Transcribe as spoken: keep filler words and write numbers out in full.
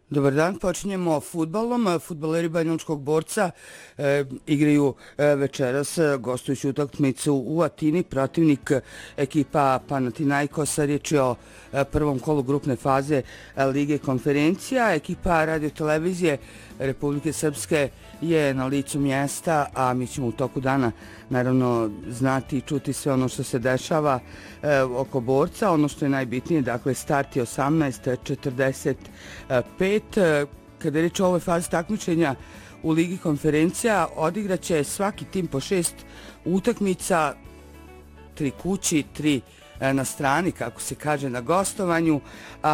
Dobar dan, počinjemo fudbalom. Fudbaleri Banjalučkog Borca e, igraju e, večeras gostujuću utakmicu u Atini. Protivnik ekipa Panathinaikosa, riječ je o e, prvom kolu grupne faze e, Lige konferencija. Ekipa radiotelevizije Republike Srpske je na licu mjesta, a mi ćemo u toku dana naravno znati i čuti sve ono što se dešava e, oko Borca. Ono što je najbitnije, dakle, start je osamnaest četrdeset pet. Kada je reč o ovoj fazi takmičenja u Ligi konferencija, odigraće svaki tim po šest utakmica, tri kući, tri na strani, kako se kaže, na gostovanju.